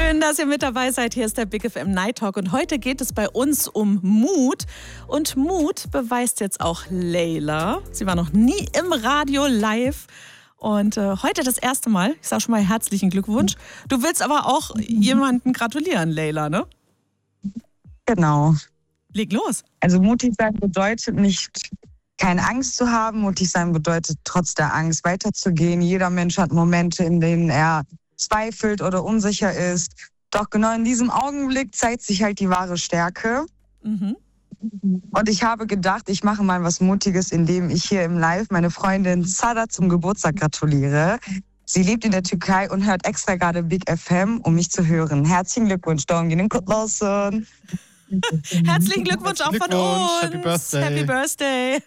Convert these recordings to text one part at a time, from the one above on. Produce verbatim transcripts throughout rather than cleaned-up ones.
Schön, dass ihr mit dabei seid. Hier ist der Big F M Night Talk und heute geht es bei uns um Mut. Und Mut beweist jetzt auch Leila. Sie war noch nie im Radio live und äh, heute das erste Mal. Ich sage schon mal herzlichen Glückwunsch. Du willst aber auch jemanden gratulieren, Leila, ne? Genau. Leg los. Also mutig sein bedeutet nicht, keine Angst zu haben. Mutig sein bedeutet, trotz der Angst weiterzugehen. Jeder Mensch hat Momente, in denen er zweifelt oder unsicher ist. Doch genau in diesem Augenblick zeigt sich halt die wahre Stärke. Mhm. Und ich habe gedacht, ich mache mal was Mutiges, indem ich hier im Live meine Freundin Sada zum Geburtstag gratuliere. Sie lebt in der Türkei und hört extra gerade Big F M, um mich zu hören. Herzlichen Glückwunsch, Dongin Kutlason. Herzlichen Glückwunsch auch von uns. Happy Birthday. Happy Birthday.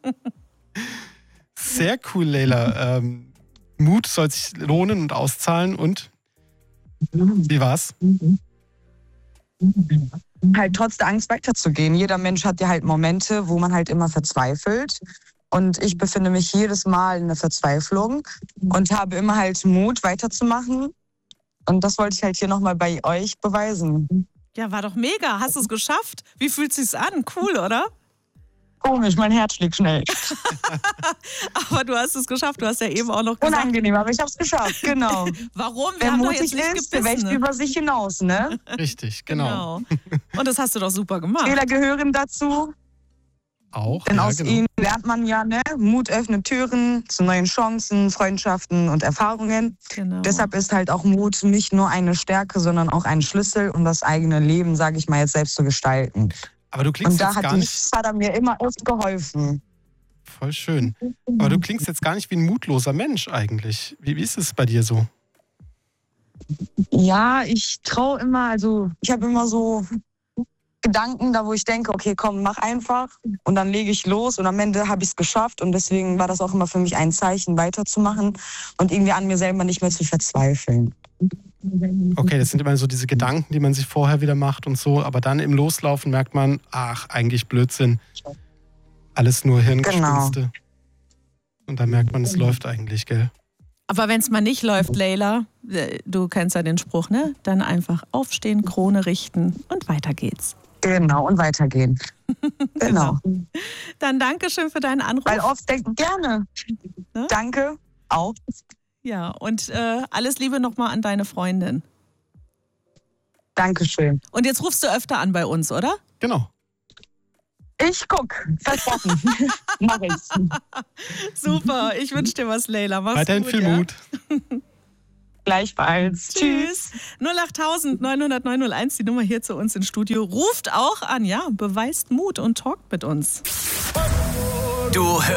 Sehr cool, Leila. Ähm, Mut soll sich lohnen und auszahlen. Und wie war's? Halt trotz der Angst weiterzugehen. Jeder Mensch hat ja halt Momente, wo man halt immer verzweifelt. Und ich befinde mich jedes Mal in der Verzweiflung und habe immer halt Mut, weiterzumachen. Und das wollte ich halt hier nochmal bei euch beweisen. Ja, war doch mega. Hast du es geschafft? Wie fühlt es sich an? Cool, oder? Komisch, mein Herz schlägt schnell. Aber du hast es geschafft. Du hast ja eben auch noch gesagt. Unangenehm, aber ich habe es geschafft, genau. Warum? Wir Wer haben doch mutig jetzt nicht ist, der gebissen, wächst ne? über sich hinaus, ne? Richtig, genau. genau. Und das hast du doch super gemacht. Fehler gehören dazu. Auch, Denn ja, aus genau. ihnen lernt man ja, ne? Mut öffnet Türen zu neuen Chancen, Freundschaften und Erfahrungen. Genau. Deshalb ist halt auch Mut nicht nur eine Stärke, sondern auch ein Schlüssel, um das eigene Leben, sage ich mal, jetzt selbst zu gestalten. Aber du klingst Und da jetzt hat gar die nicht... Sada mir immer oft geholfen. Voll schön. Aber du klingst jetzt gar nicht wie ein mutloser Mensch eigentlich. Wie, wie ist es bei dir so? Ja, ich traue immer, also ich habe immer so Gedanken, da wo ich denke, okay, komm, mach einfach. Und dann lege ich los und am Ende habe ich es geschafft. Und deswegen war das auch immer für mich ein Zeichen, weiterzumachen und irgendwie an mir selber nicht mehr zu verzweifeln. Okay, das sind immer so diese Gedanken, die man sich vorher wieder macht und so. Aber dann im Loslaufen merkt man, ach, eigentlich Blödsinn. Alles nur Hirngespinste. Genau. Und dann merkt man, es läuft eigentlich, gell? Aber wenn es mal nicht läuft, Leila, du kennst ja den Spruch, ne? Dann einfach aufstehen, Krone richten und weiter geht's. Genau, und weitergehen. Genau. genau. Dann danke schön für deinen Anruf. Weil oft denken, gerne. Ne? Danke, auch. Ja, und äh, alles Liebe nochmal an deine Freundin. Dankeschön. Und jetzt rufst du öfter an bei uns, oder? Genau. Ich guck, versprochen. Mach ich. Super, ich wünsche dir was, Leila. Mach's Weiterhin gut, viel ja? Mut. Gleichfalls. Tschüss. null acht neun null null neun null eins, die Nummer hier zu uns ins Studio. Ruft auch an, ja, beweist Mut und talkt mit uns. Du